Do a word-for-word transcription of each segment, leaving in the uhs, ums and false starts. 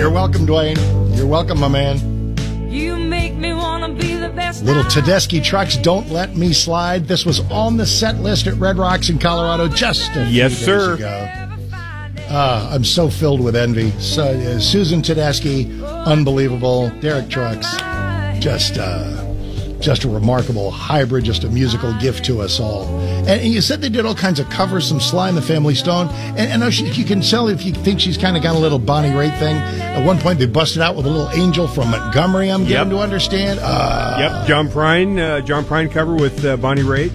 You're welcome, Dwayne. You're welcome, my man. You make me want to be the best. Little Tedeschi Trucks, Don't Let Me Slide. This was on the set list at Red Rocks in Colorado just a few yes, days sir. ago. Uh, I'm so filled with envy. So, uh, Susan Tedeschi, unbelievable. Derek Trucks, just uh, just a remarkable hybrid, just a musical gift to us all. And, and you said they did all kinds of covers, some Sly and the Family Stone. And, and she, you can tell if you think she's kind of got a little Bonnie Raitt thing. At one point, they busted out with a little angel from Montgomery, I'm getting Yep. to understand. Uh, Yep, John Prine, uh, John Prine cover with uh, Bonnie Raitt.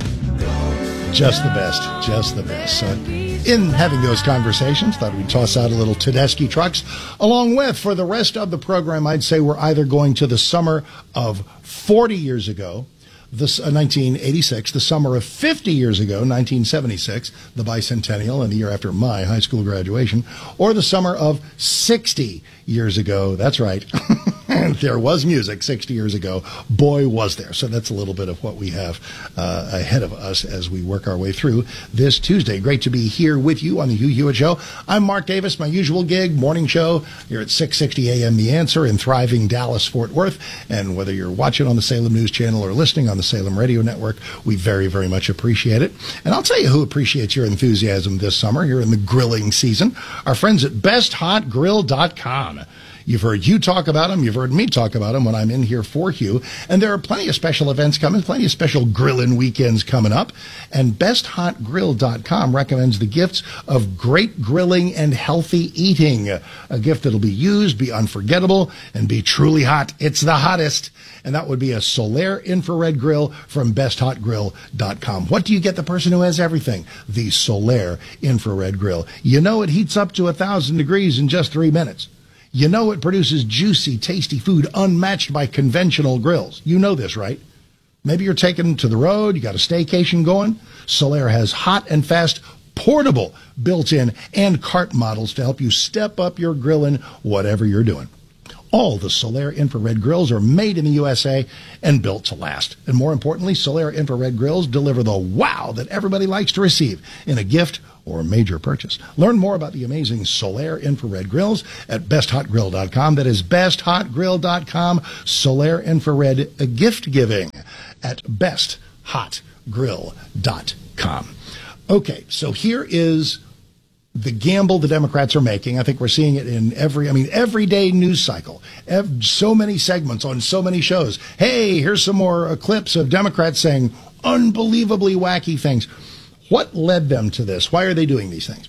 Just the best, just the best. So, in having those conversations, thought we'd toss out a little Tedeschi Trucks. Along with, for the rest of the program, I'd say we're either going to the summer of forty years ago, this uh, nineteen eighty-six, the summer of fifty years ago, nineteen seventy-six, the bicentennial and the year after my high school graduation, or the summer of sixty years ago. That's right. There was music sixty years ago. Boy, was there. So that's a little bit of what we have uh, ahead of us as we work our way through this Tuesday. Great to be here with you on the Hugh Hewitt Show. I'm Mark Davis, my usual gig, morning show here at six sixty a.m. The Answer in thriving Dallas, Fort Worth. And whether you're watching on the Salem News Channel or listening on the Salem Radio Network, we very, very much appreciate it. And I'll tell you who appreciates your enthusiasm this summer. You're in the grilling season. Our friends at best hot grill dot com. You've heard you talk about them. You've heard me talk about them when I'm in here for Hugh. And there are plenty of special events coming, plenty of special grilling weekends coming up. And best hot grill dot com recommends the gifts of great grilling and healthy eating. A gift that'll be used, be unforgettable, and be truly hot. It's the hottest. And that would be a Solaire infrared grill from best hot grill dot com. What do you get the person who has everything? The Solaire infrared grill. You know it heats up to one thousand degrees in just three minutes. You know it produces juicy, tasty food unmatched by conventional grills. You know this, right? Maybe you're taking to the road, you got a staycation going. Solaire has hot and fast, portable, built-in, and cart models to help you step up your grilling, whatever you're doing. All the Solaire infrared grills are made in the U S A and built to last. And more importantly, Solaire infrared grills deliver the wow that everybody likes to receive in a gift or a major purchase. Learn more about the amazing Solaire infrared grills at best hot grill dot com. That is best hot grill dot com. Solaire infrared gift giving at best hot grill dot com. Okay, so here is the gamble the Democrats are making. I think we're seeing it in every, I mean, everyday news cycle. Ev- so many segments on so many shows. Hey, here's some more uh, clips of Democrats saying unbelievably wacky things. What led them to this? Why are they doing these things?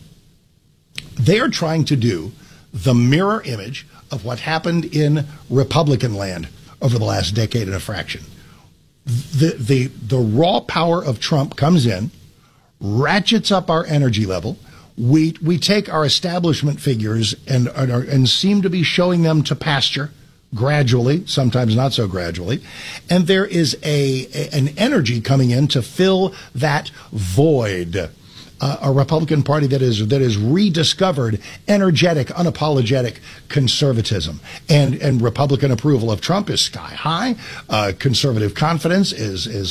They are trying to do the mirror image of what happened in Republican land over the last decade and a fraction. The, the, the raw power of Trump comes in, ratchets up our energy level. We we take our establishment figures and, and and seem to be showing them to pasture gradually, sometimes not so gradually, and there is a, a an energy coming in to fill that void. Uh, a Republican Party that is that is rediscovered energetic, unapologetic conservatism, and and Republican approval of Trump is sky high. Uh, conservative confidence is is.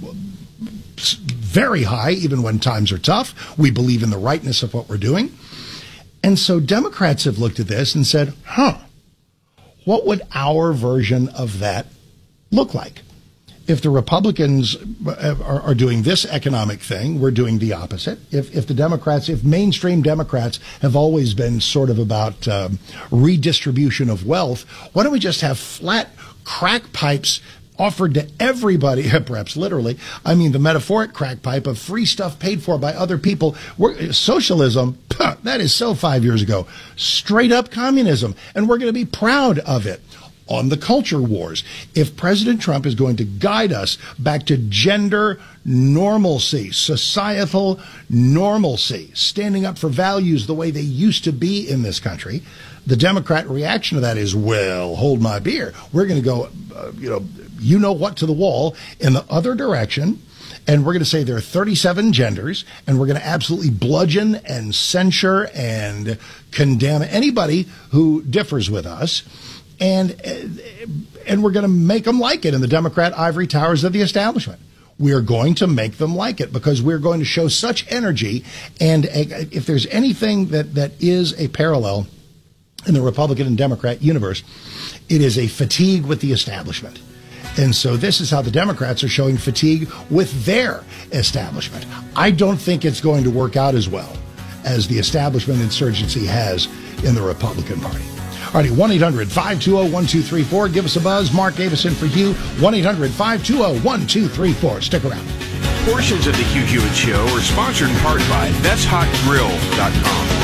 very high, even when times are tough. We believe in the rightness of what we're doing. And so Democrats have looked at this and said, huh, what would our version of that look like? If the Republicans are, are doing this economic thing, we're doing the opposite. If, if the Democrats, if mainstream Democrats have always been sort of about um, redistribution of wealth, why don't we just have flat crack pipes offered to everybody, perhaps literally, I mean the metaphoric crack pipe of free stuff paid for by other people. We're, socialism, that is so five years ago. Straight up communism. And we're going to be proud of it. On the culture wars, if President Trump is going to guide us back to gender normalcy, societal normalcy, standing up for values the way they used to be in this country, the Democrat reaction to that is, well, hold my beer. We're going to go, uh, you know, you know what to the wall in the other direction. And we're going to say there are thirty-seven genders, and we're going to absolutely bludgeon and censure and condemn anybody who differs with us. And and we're going to make them like it in the Democrat ivory towers of the establishment. We are going to make them like it because we're going to show such energy. And a, if there's anything that, that is a parallel in the Republican and Democrat universe, it is a fatigue with the establishment. And so this is how the Democrats are showing fatigue with their establishment. I don't think it's going to work out as well as the establishment insurgency has in the Republican Party. All righty, one eight hundred five two zero one two three four. Give us a buzz. Mark Davison for you. one eight hundred five two zero one two three four. Stick around. Portions of the Hugh Hewitt Show are sponsored in part by Best Hot Grill dot com.